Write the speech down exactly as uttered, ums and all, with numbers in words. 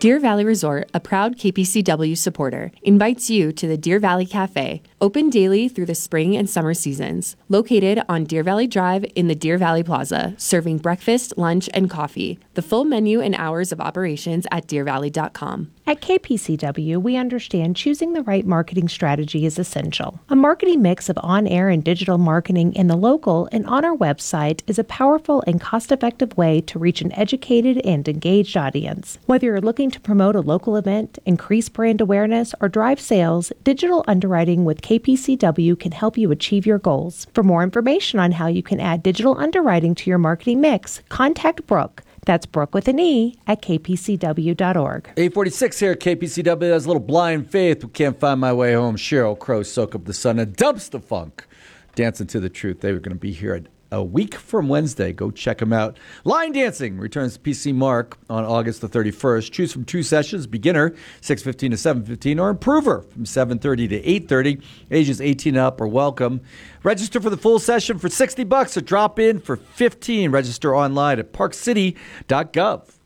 Deer Valley Resort, a proud K P C W supporter, invites you to the Deer Valley Cafe, open daily through the spring and summer seasons. Located on Deer Valley Drive in the Deer Valley Plaza, serving breakfast, lunch, and coffee. The full menu and hours of operations at deer valley dot com. At K P C W, we understand choosing the right marketing strategy is essential. A marketing mix of on-air and digital marketing in the local and on our website is a powerful and cost-effective way to reach an educated and engaged audience. Whether you're looking to promote a local event, increase brand awareness, or drive sales, digital underwriting with K P C W can help you achieve your goals. For more information on how you can add digital underwriting to your marketing mix, contact Brooke. That's Brooke with an E at k p c w dot org. eight forty-six here at K P C W. That's a little Blind Faith. We can't find my way home. Sheryl Crow, Soak Up the Sun, and Dumps the Funk. Dancing to the Truth. They were going to be here at a week from Wednesday. Go check them out. Line Dancing returns to P C Mark on August the thirty-first. Choose from two sessions, beginner six fifteen to seven fifteen, or improver from seven thirty to eight thirty. Ages eighteen and up are welcome. Register for the full session for sixty bucks or drop in for fifteen. Register online at park city dot gov.